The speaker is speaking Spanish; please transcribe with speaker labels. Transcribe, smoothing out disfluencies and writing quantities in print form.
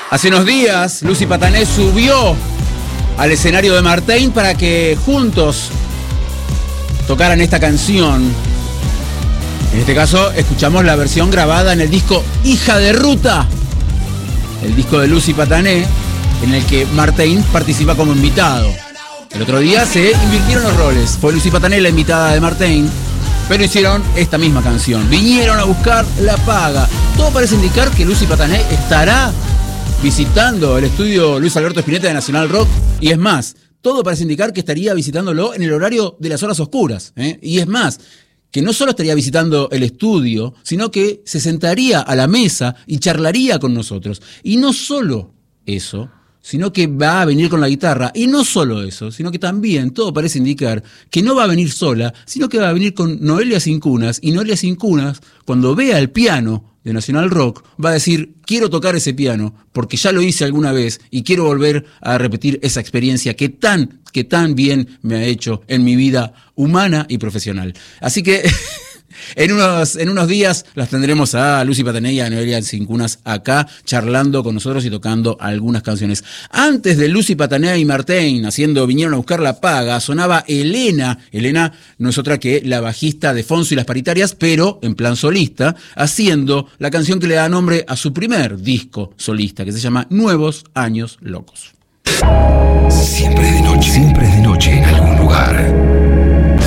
Speaker 1: Hace unos días, Lucy Patané subió al escenario de Martín para que juntos tocaran esta canción. En este caso, escuchamos la versión grabada en el disco Hija de Ruta, el disco de Lucy Patané, en el que Martín participa como invitado. El otro día se invirtieron los roles. Fue Lucy Patané la invitada de Martín, pero hicieron esta misma canción. Vinieron a buscar la paga. Todo parece indicar que Lucy Patané estará visitando el estudio Luis Alberto Spinetta de Nacional Rock. Y es más, todo parece indicar que estaría visitándolo en el horario de las horas oscuras. Y es más, que no solo estaría visitando el estudio, sino que se sentaría a la mesa y charlaría con nosotros. Y no solo eso, sino que va a venir con la guitarra. Y no solo eso, sino que también todo parece indicar que no va a venir sola, sino que va a venir con Noelia Cincunas. Y Noelia Cincunas, cuando vea el piano de Nacional Rock, va a decir: quiero tocar ese piano, porque ya lo hice alguna vez y quiero volver a repetir esa experiencia que tan bien me ha hecho en mi vida humana y profesional. Así que en unos días las tendremos a Lucy Patané y a Noelia Cincunas acá charlando con nosotros y tocando algunas canciones. Antes de Lucy Patané y Martín haciendo Vinieron a buscar la paga, sonaba Elena. Elena no es otra que la bajista de Fonso y las Paritarias, pero en plan solista, haciendo la canción que le da nombre a su primer disco solista, que se llama Nuevos Años Locos.
Speaker 2: Siempre es de noche en algún lugar.